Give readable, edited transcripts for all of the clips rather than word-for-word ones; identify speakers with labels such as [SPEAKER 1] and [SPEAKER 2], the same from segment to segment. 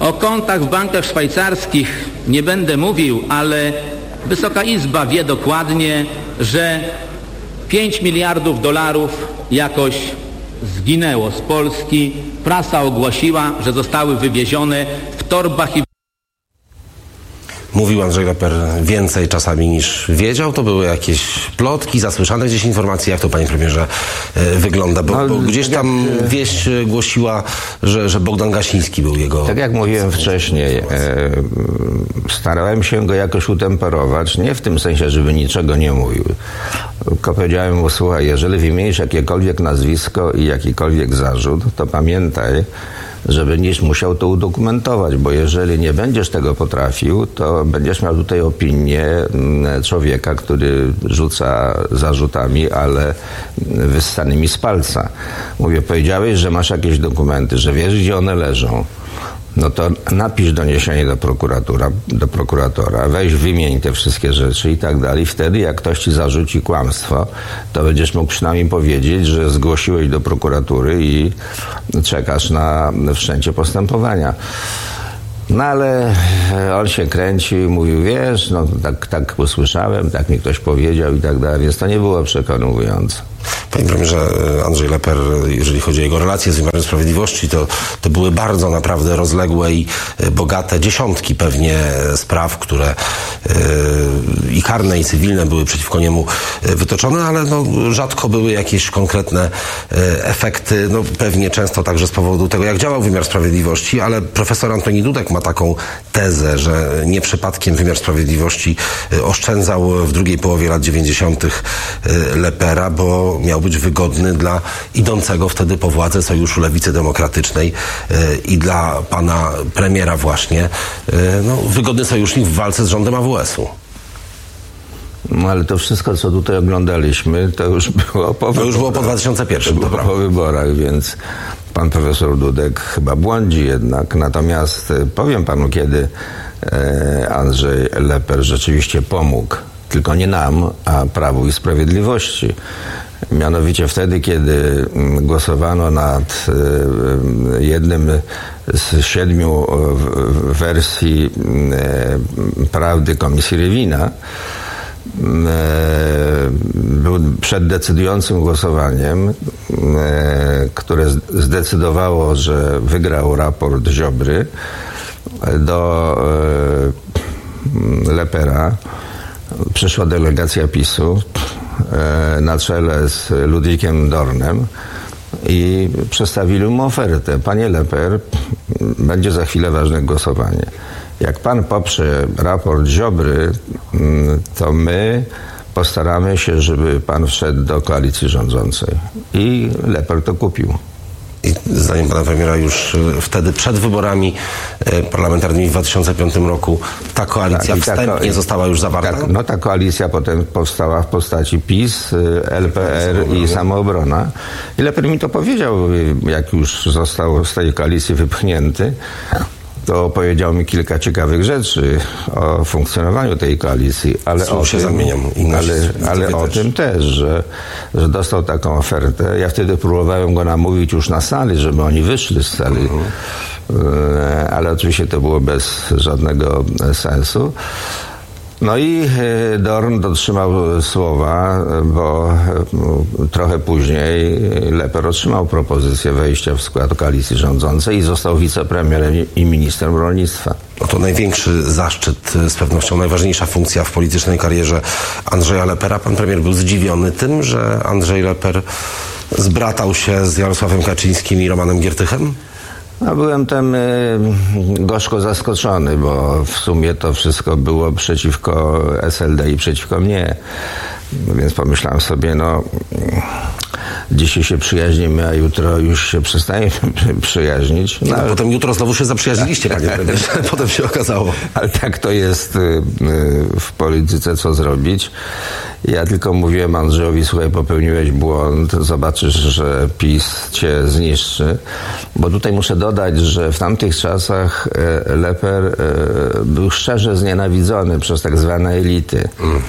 [SPEAKER 1] O kontach w bankach szwajcarskich nie będę mówił, ale Wysoka Izba wie dokładnie, że 5 miliardów dolarów jakoś zginęło z Polski. Prasa ogłosiła, że zostały wywiezione w torbach i...
[SPEAKER 2] Mówił Andrzej Leper więcej czasami niż wiedział. To były jakieś plotki, zasłyszane gdzieś informacje. Jak to, panie premierze, wygląda? Bo gdzieś tam wieść głosiła, że Bogdan Gasiński był jego...
[SPEAKER 3] Tak jak mówiłem wcześniej, starałem się go jakoś utemperować. Nie w tym sensie, żeby niczego nie mówił. Tylko powiedziałem mu: słuchaj, jeżeli wymienisz jakiekolwiek nazwisko i jakikolwiek zarzut, to pamiętaj, że będziesz musiał to udokumentować, bo jeżeli nie będziesz tego potrafił, to będziesz miał tutaj opinię człowieka, który rzuca zarzutami, ale wyssanymi z palca. Mówię: powiedziałeś, że masz jakieś dokumenty, że wiesz, gdzie one leżą. No to napisz doniesienie do prokuratora, weź wymień te wszystkie rzeczy i tak dalej. Wtedy jak ktoś ci zarzuci kłamstwo, to będziesz mógł przynajmniej powiedzieć, że zgłosiłeś do prokuratury i czekasz na wszczęcie postępowania. No ale on się kręcił i mówił: wiesz, no tak usłyszałem, tak mi ktoś powiedział i tak dalej, więc to nie było przekonujące.
[SPEAKER 2] Panie premierze, Andrzej Leper, jeżeli chodzi o jego relacje z wymiarem sprawiedliwości, to były bardzo naprawdę rozległe i bogate, dziesiątki pewnie spraw, które i karne, i cywilne były przeciwko niemu wytoczone, ale rzadko były jakieś konkretne efekty, pewnie często także z powodu tego, jak działał wymiar sprawiedliwości, ale profesor Antoni Dudek ma taką tezę, że nie przypadkiem wymiar sprawiedliwości oszczędzał w drugiej połowie lat 90. Lepera, bo miał być wygodny dla idącego wtedy po władzę Sojuszu Lewicy Demokratycznej i dla pana premiera właśnie, wygodny sojusznik w walce z rządem AWS-u.
[SPEAKER 3] No ale to wszystko, co tutaj oglądaliśmy, to już było po wyborach. To już było po 2001. To było po wyborach, więc pan profesor Dudek chyba błądzi jednak. Natomiast powiem panu, kiedy Andrzej Leper rzeczywiście pomógł, tylko nie nam, a Prawu i Sprawiedliwości. Mianowicie wtedy, kiedy głosowano nad jednym z 7 wersji prawdy Komisji Rywina, był przed decydującym głosowaniem, które zdecydowało, że wygrał raport Ziobry, do Lepera przyszła delegacja PiS-u na czele z Ludwikiem Dornem i przedstawili mu ofertę. Panie Leper, będzie za chwilę ważne głosowanie. Jak pan poprze raport Ziobry, to my postaramy się, żeby pan wszedł do koalicji rządzącej. I Leper to kupił.
[SPEAKER 2] I zdaniem pana premiera już wtedy przed wyborami parlamentarnymi w 2005 roku ta koalicja wstępnie została już zawarta?
[SPEAKER 3] Ta koalicja potem powstała w postaci PiS, LPR i Samoobrona. I Leper mi to powiedział, jak już został z tej koalicji wypchnięty. To powiedział mi kilka ciekawych rzeczy o funkcjonowaniu tej koalicji, ale o tym też, że dostał taką ofertę. Ja wtedy próbowałem go namówić już na sali, żeby oni wyszli z sali, ale oczywiście to było bez żadnego sensu. No i Dorn dotrzymał słowa, bo trochę później Leper otrzymał propozycję wejścia w skład koalicji rządzącej i został wicepremierem i ministrem rolnictwa.
[SPEAKER 2] No to największy zaszczyt, z pewnością najważniejsza funkcja w politycznej karierze Andrzeja Lepera. Pan premier był zdziwiony tym, że Andrzej Leper zbratał się z Jarosławem Kaczyńskim i Romanem Giertychem?
[SPEAKER 3] Byłem tym gorzko zaskoczony, bo w sumie to wszystko było przeciwko SLD i przeciwko mnie. Więc pomyślałem sobie, dzisiaj się przyjaźnimy, a jutro już się przestaniemy przyjaźnić.
[SPEAKER 2] A potem jutro znowu się zaprzyjaźniliście, panie premierze. Potem się okazało.
[SPEAKER 3] Ale tak to jest w polityce, co zrobić. Ja tylko mówiłem Andrzejowi: słuchaj, popełniłeś błąd, zobaczysz, że PiS cię zniszczy. Bo tutaj muszę dodać, że w tamtych czasach Leper był szczerze znienawidzony przez tak zwane elity.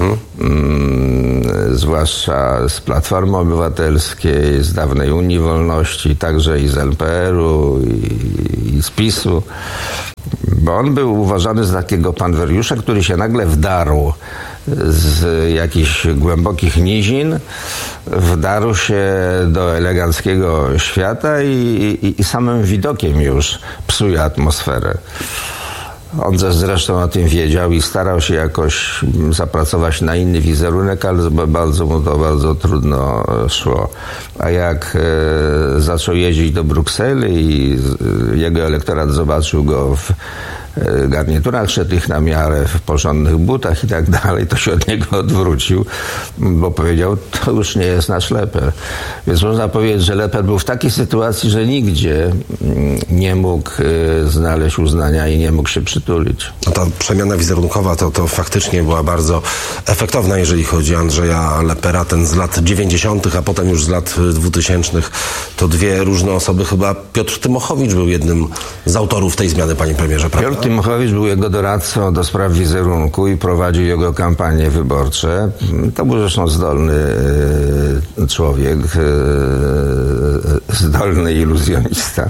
[SPEAKER 3] Zwłaszcza z Platformy Obywatelskiej, z dawnej Unii Wolności, także i z LPR-u i z PiS-u. Bo on był uważany za takiego panweriusza, który się nagle wdarł z jakichś głębokich nizin, wdarł się do eleganckiego świata i samym widokiem już psuje atmosferę. On zresztą o tym wiedział i starał się jakoś zapracować na inny wizerunek, ale bardzo mu to bardzo trudno szło. A jak zaczął jeździć do Brukseli i jego elektorat zobaczył go w garniturach szytych na miarę, w porządnych butach i tak dalej, to się od niego odwrócił, bo powiedział, to już nie jest nasz Leper. Więc można powiedzieć, że Leper był w takiej sytuacji, że nigdzie nie mógł znaleźć uznania i nie mógł się przytulić.
[SPEAKER 2] No ta przemiana wizerunkowa to faktycznie była bardzo efektowna, jeżeli chodzi o Andrzeja Lepera, ten z lat 90., a potem już z lat 2000. To dwie różne osoby. Chyba Piotr Tymochowicz był jednym z autorów tej zmiany, panie premierze, prawda?
[SPEAKER 3] Piotr Tymochowicz był jego doradcą do spraw wizerunku i prowadził jego kampanie wyborcze. To był zresztą zdolny człowiek, zdolny iluzjonista.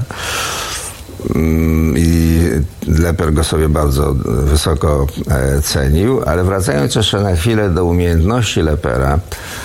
[SPEAKER 3] I Leper go sobie bardzo wysoko cenił, ale wracając jeszcze na chwilę do umiejętności Lepera,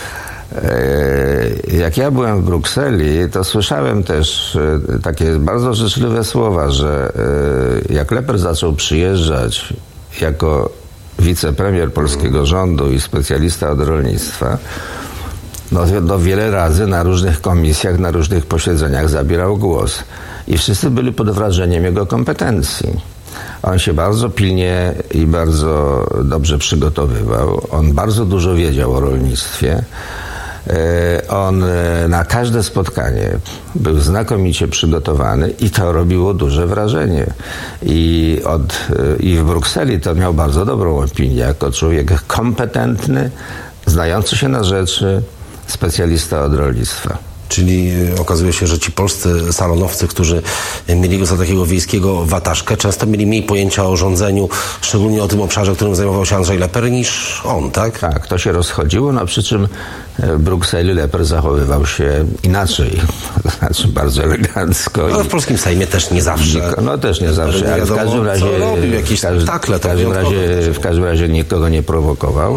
[SPEAKER 3] jak ja byłem w Brukseli, to słyszałem też takie bardzo życzliwe słowa, że jak Leper zaczął przyjeżdżać jako wicepremier polskiego rządu i specjalista od rolnictwa, no wiele razy na różnych komisjach, na różnych posiedzeniach zabierał głos. I wszyscy byli pod wrażeniem jego kompetencji. On się bardzo pilnie i bardzo dobrze przygotowywał. On bardzo dużo wiedział o rolnictwie. On na każde spotkanie był znakomicie przygotowany i to robiło duże wrażenie. I w Brukseli to miał bardzo dobrą opinię jako człowiek kompetentny, znający się na rzeczy, specjalista od rolnictwa.
[SPEAKER 2] Czyli okazuje się, że ci polscy salonowcy, którzy mieli go za takiego wiejskiego wataszkę, często mieli mniej pojęcia o rządzeniu, szczególnie o tym obszarze, którym zajmował się Andrzej Leper, niż on, tak?
[SPEAKER 3] Tak, to się rozchodziło, no przy czym w Brukseli Leper zachowywał się inaczej, to znaczy bardzo elegancko.
[SPEAKER 2] Ale w polskim Sejmie też nie zawsze.
[SPEAKER 3] No też nie zawsze, ale w każdym razie w każdym razie nikogo nie prowokował.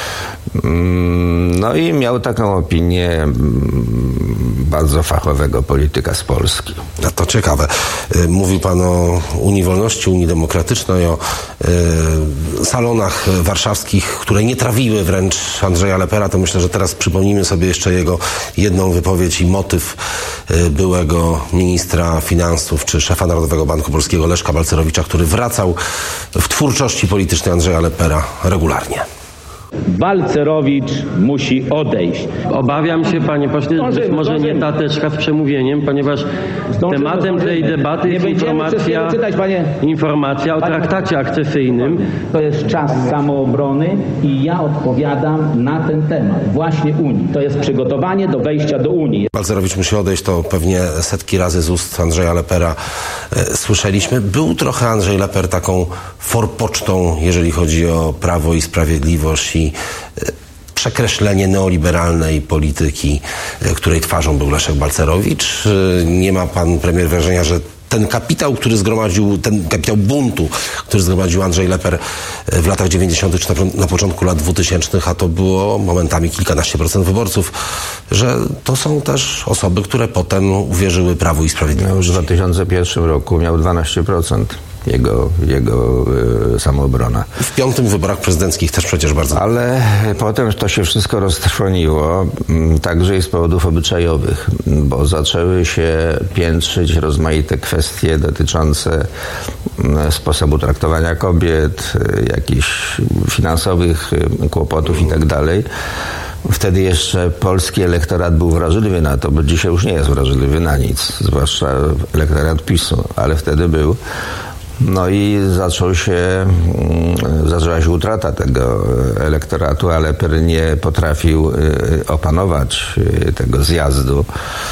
[SPEAKER 3] No i miał taką opinię bardzo fachowego polityka z Polski.
[SPEAKER 2] A to ciekawe. Mówił pan o Unii Wolności, Unii Demokratycznej, o salonach warszawskich, które nie trawiły wręcz Andrzeja Lepera. To myślę, że teraz przypomnimy sobie jeszcze jego jedną wypowiedź i motyw byłego ministra finansów czy szefa Narodowego Banku Polskiego Leszka Balcerowicza, który wracał w twórczości politycznej Andrzeja Lepera regularnie.
[SPEAKER 1] Balcerowicz musi odejść.
[SPEAKER 4] Obawiam się, panie pośle, być może nie ta teczka z przemówieniem, ponieważ tematem tej debaty jest informacja o traktacie akcesyjnym.
[SPEAKER 1] To jest czas samoobrony i ja odpowiadam na ten temat. Właśnie Unii. To jest przygotowanie do wejścia do Unii.
[SPEAKER 2] Balcerowicz musi odejść, to pewnie setki razy z ust Andrzeja Lepera słyszeliśmy. Był trochę Andrzej Leper taką forpocztą, jeżeli chodzi o Prawo i Sprawiedliwość i przekreślenie neoliberalnej polityki, której twarzą był Leszek Balcerowicz. Nie ma pan premier wrażenia, że ten kapitał, który zgromadził, ten kapitał buntu, który zgromadził Andrzej Leper w latach 90. czy na początku lat 2000, a to było momentami kilkanaście procent wyborców, że to są też osoby, które potem uwierzyły Prawu i Sprawiedliwości.
[SPEAKER 3] W 2001 roku miał 12%. Jego samoobrona.
[SPEAKER 2] W piątym wyborach prezydenckich też przecież bardzo.
[SPEAKER 3] Ale potem to się wszystko roztrwoniło, także i z powodów obyczajowych, bo zaczęły się piętrzyć rozmaite kwestie dotyczące sposobu traktowania kobiet, jakichś finansowych kłopotów i tak dalej. Wtedy jeszcze polski elektorat był wrażliwy na to, bo dzisiaj już nie jest wrażliwy na nic, zwłaszcza elektorat PiS-u, ale wtedy był. No i zaczęła się utrata tego elektoratu, ale Leper nie potrafił opanować tego zjazdu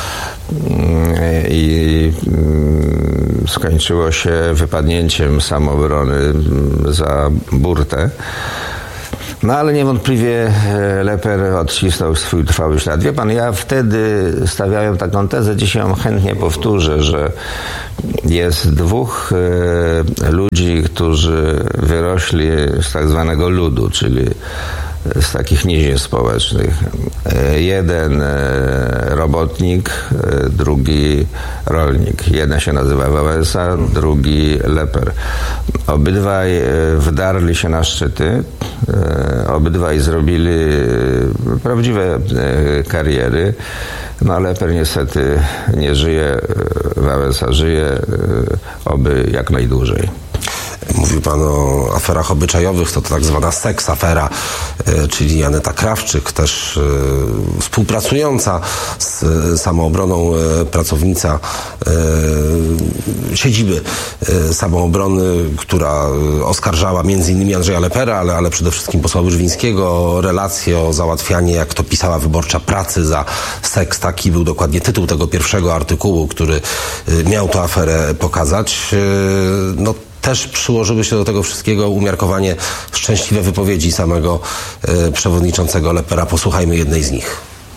[SPEAKER 3] i skończyło się wypadnięciem samoobrony za burtę. No ale niewątpliwie Leper odcisnął swój trwały ślad. Wie pan, ja wtedy stawiałem taką tezę, dzisiaj ją chętnie powtórzę, że jest dwóch ludzi, którzy wyrośli z tak zwanego ludu, czyli z takich nizin społecznych. Jeden robotnik, drugi rolnik. Jeden się nazywa Wałęsa, drugi Leper. Obydwaj wdarli się na szczyty, obydwaj zrobili prawdziwe kariery. No Leper niestety nie żyje, Wałęsa żyje, oby jak najdłużej.
[SPEAKER 2] Mówił pan o aferach obyczajowych, to tak zwana seks afera, czyli Aneta Krawczyk, też współpracująca z Samoobroną, pracownica siedziby Samoobrony, która oskarżała m.in. Andrzeja Lepera, ale przede wszystkim posła Łyżwińskiego o relacje, o załatwianie, jak to pisała Wyborcza, pracy za seks. Taki był dokładnie tytuł tego pierwszego artykułu, który miał tę aferę pokazać. No, też przyłożyły się do tego wszystkiego umiarkowanie szczęśliwe wypowiedzi samego przewodniczącego Lepera. Posłuchajmy jednej z nich.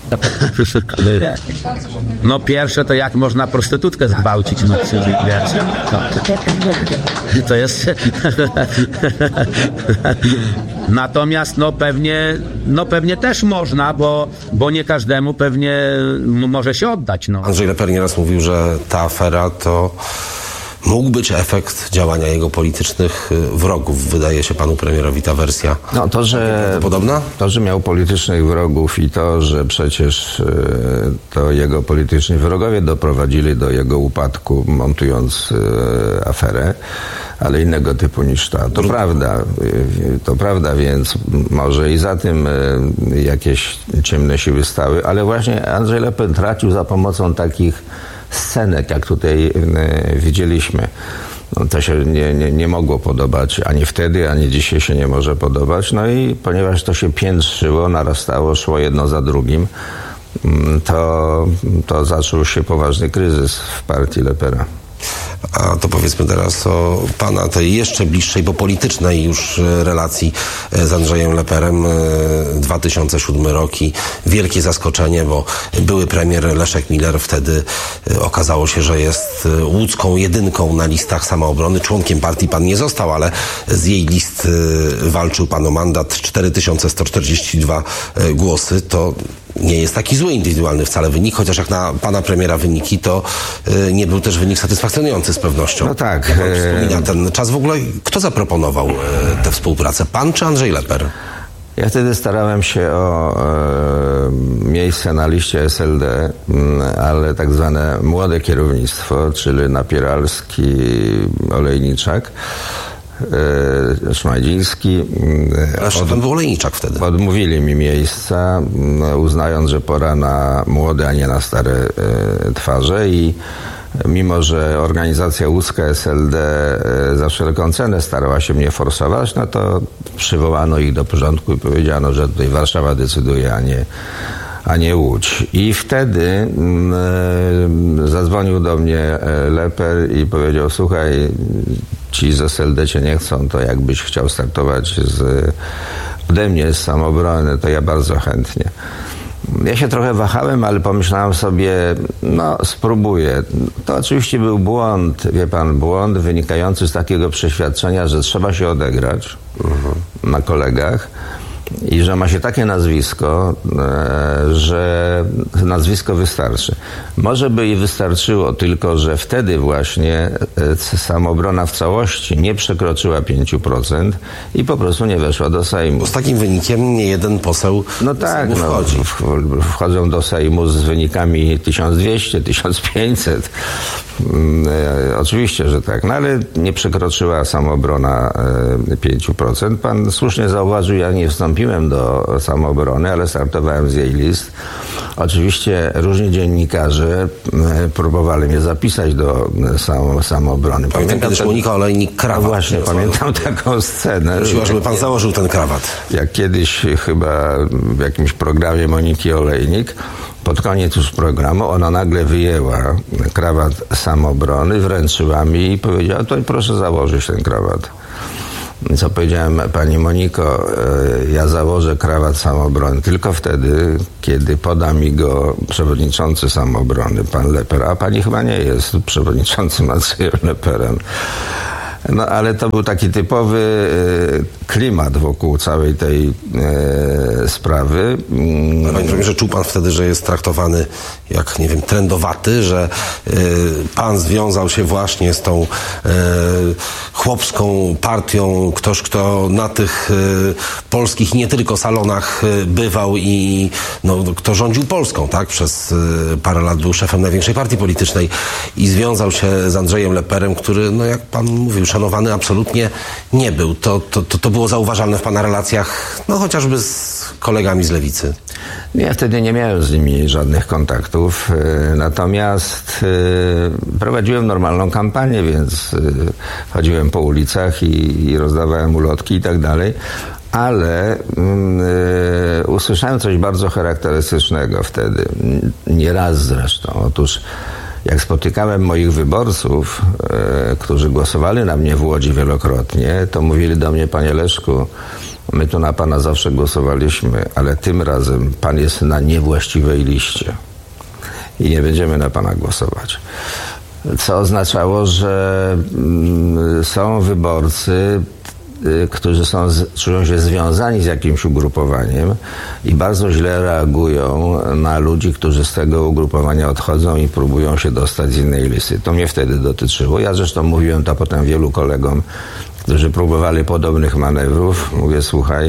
[SPEAKER 1] No pierwsze to jak można prostytutkę zgwałcić, no wiesz. No. To jest... Natomiast pewnie też można, bo nie każdemu pewnie może się oddać. No.
[SPEAKER 2] Andrzej Leper nieraz mówił, że ta afera to mógł być efekt działania jego politycznych wrogów. Wydaje się panu premierowi ta wersja podobna?
[SPEAKER 3] To, że miał politycznych wrogów i to, że przecież to jego polityczni wrogowie doprowadzili do jego upadku, montując aferę, ale innego typu niż ta. To prawda, więc może i za tym jakieś ciemne siły stały, ale właśnie Andrzej Leper tracił za pomocą takich scenek, jak tutaj widzieliśmy. No, to się nie mogło podobać ani wtedy, ani dzisiaj się nie może podobać. No i ponieważ to się piętrzyło, narastało, szło jedno za drugim, to zaczął się poważny kryzys w partii Lepera.
[SPEAKER 2] A to powiedzmy teraz o pana tej jeszcze bliższej, bo politycznej już relacji z Andrzejem Leperem. 2007 rok i wielkie zaskoczenie, bo były premier Leszek Miller wtedy okazało się, że jest łódzką jedynką na listach Samoobrony. Członkiem partii pan nie został, ale z jej list walczył pan o mandat. 4142 głosy. To nie jest taki zły indywidualny wcale wynik, chociaż jak na pana premiera wyniki, to nie był też wynik satysfakcjonujący z pewnością.
[SPEAKER 3] No tak.
[SPEAKER 2] Jak pan wspomina ten czas, w ogóle kto zaproponował tę współpracę? Pan czy Andrzej Leper?
[SPEAKER 3] Ja wtedy starałem się o miejsce na liście SLD, ale tak zwane młode kierownictwo, czyli Napieralski, Olejniczak, Szmajdziński.
[SPEAKER 2] Pan był Olejniczak wtedy.
[SPEAKER 3] Odmówili mi miejsca, uznając, że pora na młode, a nie na stare twarze i mimo że organizacja łódzka SLD za wszelką cenę starała się mnie forsować, no to przywołano ich do porządku i powiedziano, że tutaj Warszawa decyduje, a nie Łódź. I wtedy zadzwonił do mnie Leper i powiedział: słuchaj, ci z SLD cię nie chcą, to jakbyś chciał startować ode mnie z Samoobrony, to ja bardzo chętnie. Ja się trochę wahałem, ale pomyślałem sobie, no spróbuję. To oczywiście był błąd, wie pan, błąd wynikający z takiego przeświadczenia, że trzeba się odegrać na kolegach i że ma się takie nazwisko, że nazwisko wystarczy. Może by i wystarczyło, tylko że wtedy właśnie Samoobrona w całości nie przekroczyła 5% i po prostu nie weszła do Sejmu.
[SPEAKER 2] Bo z takim wynikiem nie jeden poseł
[SPEAKER 3] do Sejmu wchodzi. Wchodzą do Sejmu z wynikami 1200, 1500. Oczywiście, że tak. No ale nie przekroczyła Samoobrona 5%. Pan słusznie zauważył, ja nie wstąpiłem do Samoobrony, ale startowałem z jej list. Oczywiście różni dziennikarze próbowali mnie zapisać do Samoobrony.
[SPEAKER 2] Pamiętam kiedyś Monika Olejnik-Krawat.
[SPEAKER 3] No właśnie, pamiętam taką scenę.
[SPEAKER 2] Prosiła, żeby pan założył ten krawat.
[SPEAKER 3] Jak kiedyś chyba w jakimś programie Moniki Olejnik, pod koniec już programu ona nagle wyjęła krawat Samoobrony, wręczyła mi i powiedziała: to proszę założyć ten krawat. Co powiedziałem pani Moniko, ja założę krawat Samobrony tylko wtedy, kiedy poda mi go przewodniczący Samobrony, pan Leper, a pani chyba nie jest przewodniczącym Andrzejem Leperem. No ale to był taki typowy klimat wokół całej tej sprawy.
[SPEAKER 2] Panie premierze, czuł pan wtedy, że jest traktowany jak, nie wiem, trendowaty, że pan związał się właśnie z tą chłopską partią, ktoś, kto na tych polskich nie tylko salonach bywał i kto rządził Polską, tak? Przez parę lat był szefem największej partii politycznej i związał się z Andrzejem Leperem, który, jak pan mówił, szanowany absolutnie nie był. To było zauważalne w pana relacjach, chociażby z kolegami z Lewicy.
[SPEAKER 3] Ja wtedy nie miałem z nimi żadnych kontaktów, natomiast prowadziłem normalną kampanię, więc chodziłem po ulicach i rozdawałem ulotki i tak dalej, ale usłyszałem coś bardzo charakterystycznego wtedy, nieraz zresztą. Otóż jak spotykałem moich wyborców, którzy głosowali na mnie w Łodzi wielokrotnie, to mówili do mnie: panie Leszku, my tu na pana zawsze głosowaliśmy, ale tym razem pan jest na niewłaściwej liście i nie będziemy na pana głosować. Co oznaczało, że są wyborcy, którzy czują się związani z jakimś ugrupowaniem i bardzo źle reagują na ludzi, którzy z tego ugrupowania odchodzą i próbują się dostać z innej listy. To mnie wtedy dotyczyło. Ja zresztą mówiłem to potem wielu kolegom, którzy próbowali podobnych manewrów. Mówię: słuchaj,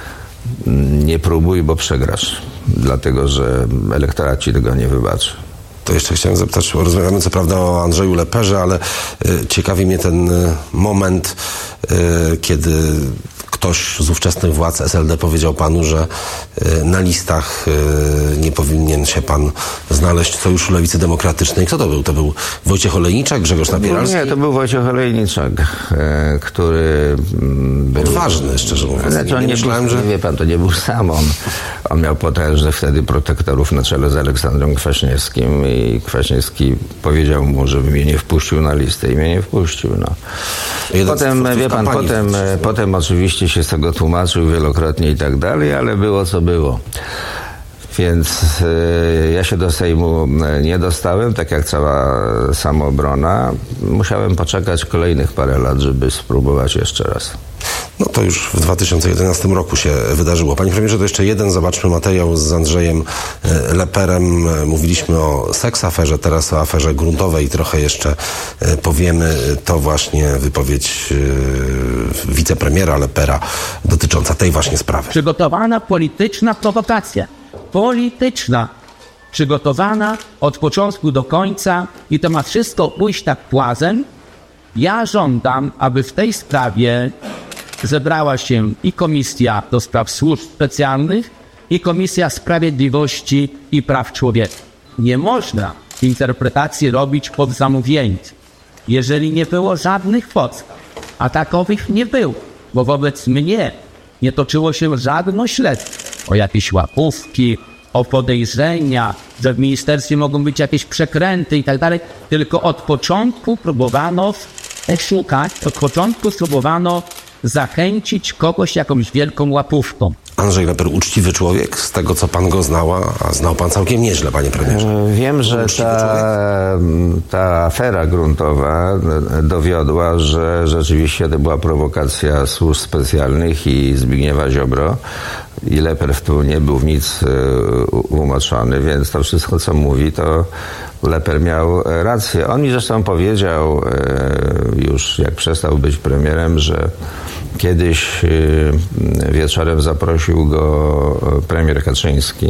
[SPEAKER 3] nie próbuj, bo przegrasz, dlatego że elektorat ci tego nie wybaczy.
[SPEAKER 2] To jeszcze chciałem zapytać, rozmawiamy co prawda o Andrzeju Leperze, ale ciekawi mnie ten moment, kiedy ktoś z ówczesnych władz SLD powiedział panu, że na listach nie powinien się pan znaleźć w Sojuszu Lewicy Demokratycznej. Kto to był? To był Wojciech Olejniczak, Grzegorz Napieralski?
[SPEAKER 3] Nie, to był Wojciech Olejniczak, który był...
[SPEAKER 2] Odważny, szczerze mówiąc.
[SPEAKER 3] Wie pan, to nie był sam on. On miał potężnych wtedy protektorów na czele z Aleksandrem Kwaśniewskim i Kwaśniewski powiedział mu, żeby mnie nie wpuścił na listę i mnie nie wpuścił. Potem, wie pan, potem oczywiście się z tego tłumaczył wielokrotnie i tak dalej, ale było co było. Więc ja się do Sejmu nie dostałem, tak jak cała Samoobrona. Musiałem poczekać kolejnych parę lat, żeby spróbować jeszcze raz.
[SPEAKER 2] To już w 2011 roku się wydarzyło. Panie premierze, to jeszcze jeden, zobaczmy materiał z Andrzejem Leperem. Mówiliśmy o seksaferze, teraz o aferze gruntowej. Trochę jeszcze powiemy. To właśnie wypowiedź wicepremiera Lepera dotycząca tej właśnie sprawy.
[SPEAKER 5] Przygotowana polityczna prowokacja. Polityczna. Przygotowana od początku do końca i to ma wszystko pójść tak płazem. Ja żądam, aby w tej sprawie zebrała się i Komisja do Spraw Służb Specjalnych, i Komisja Sprawiedliwości i Praw Człowieka. Nie można interpretacji robić pod zamówienie. Jeżeli nie było żadnych podstaw, a takowych nie było, bo wobec mnie nie toczyło się żadne śledztwo o jakieś łapówki, o podejrzenia, że w ministerstwie mogą być jakieś przekręty i tak dalej, tylko od początku próbowano szukać, od początku próbowano zachęcić kogoś jakąś wielką łapówką.
[SPEAKER 2] Andrzej Leper, uczciwy człowiek, z tego co pan go znał, a znał pan całkiem nieźle, panie premierze.
[SPEAKER 3] Wiem, że ta afera gruntowa dowiodła, że rzeczywiście to była prowokacja służb specjalnych i Zbigniewa Ziobro i Leper w tu nie był w nic umoczony, więc to wszystko, co mówi, to Leper miał rację. On mi zresztą powiedział już, jak przestał być premierem, że kiedyś wieczorem zaprosił go premier Kaczyński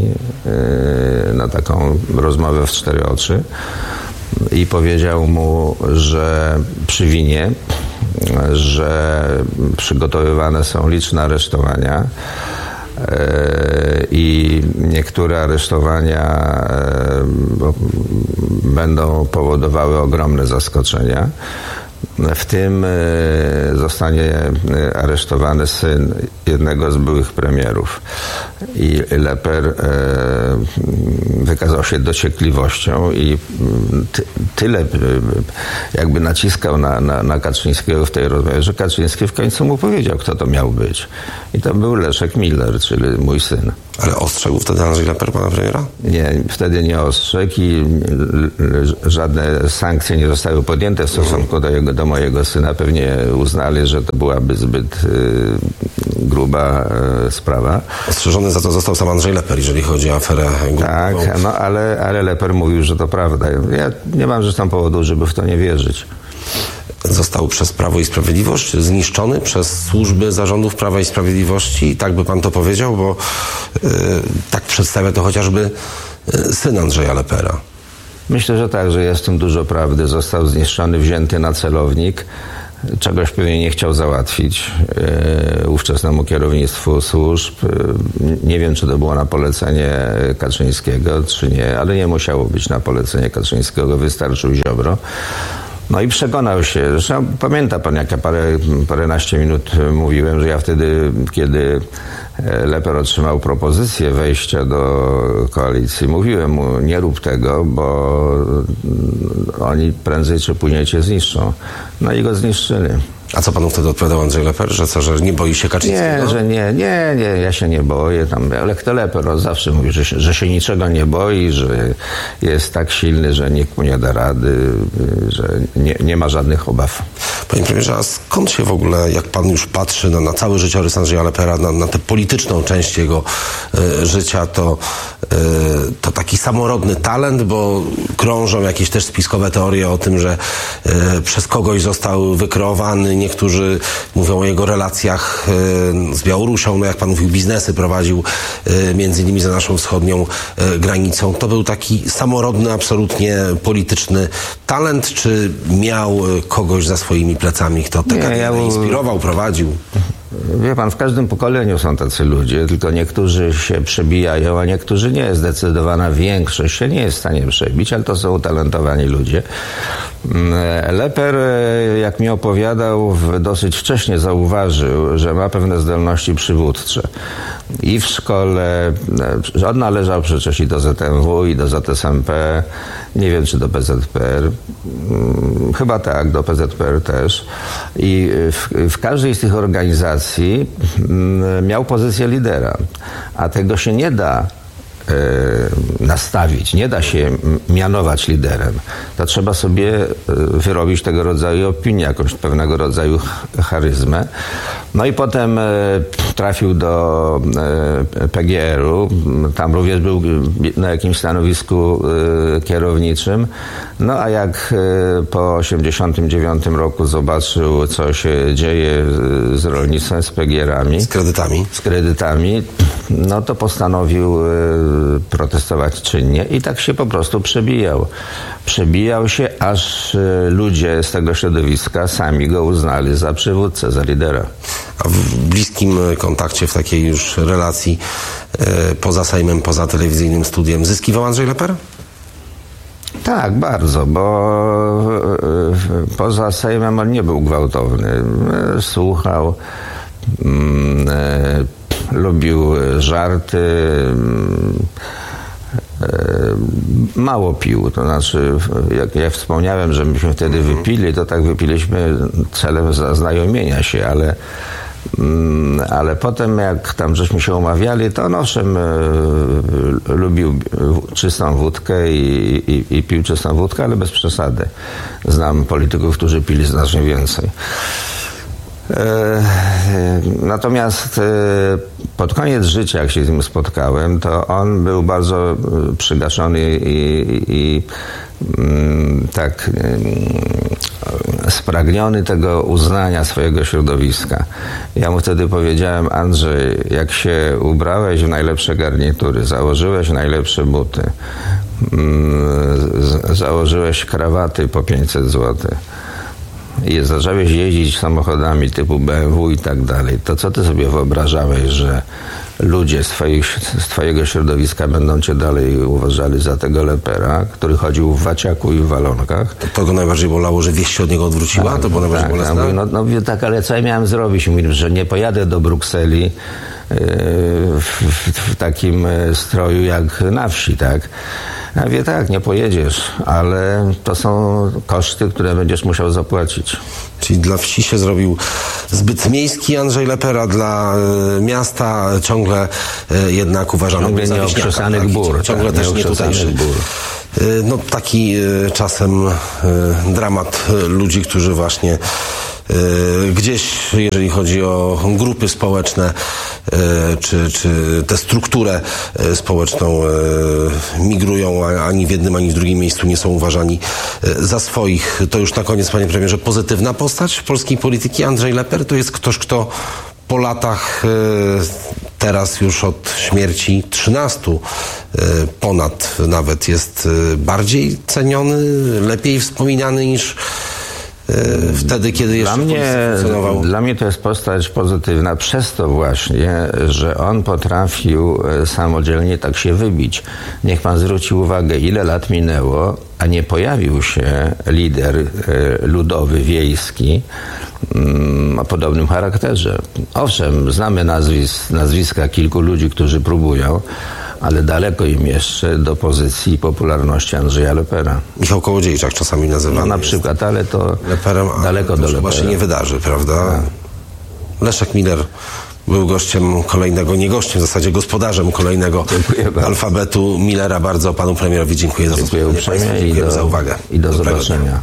[SPEAKER 3] na taką rozmowę w 4 oczy i powiedział mu, że przy winie, że przygotowywane są liczne aresztowania i niektóre aresztowania będą powodowały ogromne zaskoczenia. W tym zostanie aresztowany syn jednego z byłych premierów. I Leper wykazał się dociekliwością i tyle jakby naciskał na Kaczyńskiego w tej rozmowie, że Kaczyński w końcu mu powiedział, kto to miał być. I to był Leszek Miller, czyli mój syn.
[SPEAKER 2] Ale ostrzegł wtedy Andrzej Leper pana premiera?
[SPEAKER 3] Nie, wtedy nie ostrzegł i żadne sankcje nie zostały podjęte w stosunku do mojego syna. Pewnie uznali, że to byłaby zbyt gruba sprawa.
[SPEAKER 2] Ostrzeżony za to został sam Andrzej Leper, jeżeli chodzi o aferę grupową.
[SPEAKER 3] Tak, no ale Leper mówił, że to prawda. Ja nie mam zresztą powodu, żeby w to nie wierzyć.
[SPEAKER 2] Został przez Prawo i Sprawiedliwość zniszczony przez służby zarządów Prawa i Sprawiedliwości i tak by pan to powiedział, bo tak przedstawia to chociażby syn Andrzeja Lepera.
[SPEAKER 3] Myślę, że tak, że jest w tym dużo prawdy. Został zniszczony, wzięty na celownik. Czegoś pewnie nie chciał załatwić ówczesnemu kierownictwu służb. Nie wiem, czy to było na polecenie Kaczyńskiego, czy nie, ale nie musiało być na polecenie Kaczyńskiego, wystarczył Ziobro. No i przekonał się, zresztą pamięta pan, jak ja paręnaście minut mówiłem, że ja wtedy, kiedy Leper otrzymał propozycję wejścia do koalicji, mówiłem mu, nie rób tego, bo oni prędzej czy później cię zniszczą. No i go zniszczyli.
[SPEAKER 2] A co panu wtedy odpowiadał Andrzej Leper? Że co, że nie boi się Kaczyńskiego?
[SPEAKER 3] Nie, że nie, ja się nie boję. Ale kto Leper zawsze mówi, że się niczego nie boi, że jest tak silny, że nikt mu nie da rady, że nie ma żadnych obaw.
[SPEAKER 2] Panie premierze, a skąd się w ogóle, jak pan już patrzy na cały życiorys Andrzeja Lepera, na tę polityczną część jego życia, to taki samorodny talent, bo krążą jakieś też spiskowe teorie o tym, że przez kogoś został wykreowany. Niektórzy mówią o jego relacjach z Białorusią, no jak pan mówił, biznesy prowadził między innymi za naszą wschodnią granicą. To był taki samorodny, absolutnie polityczny talent, czy miał kogoś za swoimi plecami, kto tego inspirował, prowadził?
[SPEAKER 3] Wie pan, w każdym pokoleniu są tacy ludzie, tylko niektórzy się przebijają, a niektórzy nie. Zdecydowana większość się nie jest w stanie przebić, ale to są utalentowani ludzie. Leper, jak mi opowiadał, dosyć wcześnie zauważył, że ma pewne zdolności przywódcze. I w szkole, że on należał przecież i do ZMW, i do ZSMP, nie wiem czy do PZPR, chyba tak, do PZPR też. I w każdej z tych organizacji miał pozycję lidera, a tego się nie da nastawić, nie da się mianować liderem. To trzeba sobie wyrobić tego rodzaju opinię, jakąś pewnego rodzaju charyzmę. No i potem trafił do PGR-u, tam również był na jakimś stanowisku kierowniczym. No a jak po 1989 roku zobaczył, co się dzieje z rolnictwem, z PGR-ami, z kredytami, no to postanowił protestować czynnie i tak się po prostu przebijał. Przebijał się, aż ludzie z tego środowiska sami go uznali za przywódcę, za lidera.
[SPEAKER 2] A w bliskim kontakcie, w takiej już relacji poza Sejmem, poza telewizyjnym studiem zyskiwał Andrzej Leper?
[SPEAKER 3] Tak, bardzo, bo poza Sejmem on nie był gwałtowny. Słuchał, lubił żarty, mało pił. To znaczy, jak ja wspomniałem, że myśmy wtedy wypili, to tak wypiliśmy celem zaznajomienia się, ale potem jak tam żeśmy się umawiali, to on owszem lubił czystą wódkę i pił czystą wódkę, ale bez przesady. Znam polityków, którzy pili znacznie więcej. Natomiast pod koniec życia, jak się z nim spotkałem, to on był bardzo przygaszony i tak spragniony tego uznania swojego środowiska. Ja mu wtedy powiedziałem: Andrzej, jak się ubrałeś w najlepsze garnitury, założyłeś najlepsze buty, założyłeś krawaty po 500 zł, i zacząłeś jeździć samochodami typu BMW i tak dalej, to co ty sobie wyobrażałeś, że ludzie z twojego środowiska będą cię dalej uważali za tego Lepera, który chodził w waciaku i w walonkach?
[SPEAKER 2] To go najbardziej bolało, że wieść się od niego odwróciła?
[SPEAKER 3] Tak,
[SPEAKER 2] to było najbardziej bolesne?
[SPEAKER 3] Ja mówię, tak, ale co ja miałem zrobić? Mówię, że nie pojadę do Brukseli w takim stroju jak na wsi, tak? Ja mówię, tak, nie pojedziesz, ale to są koszty, które będziesz musiał zapłacić.
[SPEAKER 2] Czyli dla wsi się zrobił zbyt miejski Andrzej Leper, a dla miasta ciągle jednak uważany za
[SPEAKER 3] nieokrzesanych bór.
[SPEAKER 2] Ciągle też nie tutejszy. No taki czasem dramat ludzi, którzy właśnie gdzieś, jeżeli chodzi o grupy społeczne, czy tę strukturę społeczną, migrują, ani w jednym, ani w drugim miejscu nie są uważani za swoich. To już na koniec, panie premierze, pozytywna postać polskiej polityki. Andrzej Leper to jest ktoś, kto po latach, teraz już od śmierci 13 ponad nawet, jest bardziej ceniony, lepiej wspominany niż wtedy, kiedy jeszcze funkcjonował.
[SPEAKER 3] Dla mnie to jest postać pozytywna przez to właśnie, że on potrafił samodzielnie tak się wybić. Niech pan zwróci uwagę, ile lat minęło, a nie pojawił się lider ludowy, wiejski o podobnym charakterze. Owszem, znamy nazwiska kilku ludzi, którzy próbują, ale daleko im jeszcze do pozycji i popularności Andrzeja Lepera.
[SPEAKER 2] Michał Kołodziejczak czasami nazywany.
[SPEAKER 3] No na przykład, ale to
[SPEAKER 2] Leperem,
[SPEAKER 3] daleko do Lepera.
[SPEAKER 2] Chyba się nie wydarzy, prawda? Tak. Leszek Miller był gościem kolejnego, nie gościem, w zasadzie gospodarzem kolejnego alfabetu Millera. Bardzo panu premierowi dziękuję za
[SPEAKER 3] spotkanie.
[SPEAKER 2] Dziękuję za uwagę.
[SPEAKER 3] I do zobaczenia.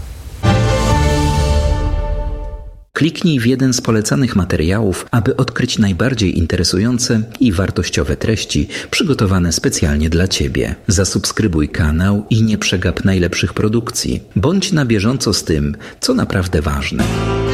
[SPEAKER 6] Kliknij w jeden z polecanych materiałów, aby odkryć najbardziej interesujące i wartościowe treści przygotowane specjalnie dla Ciebie. Zasubskrybuj kanał i nie przegap najlepszych produkcji. Bądź na bieżąco z tym, co naprawdę ważne.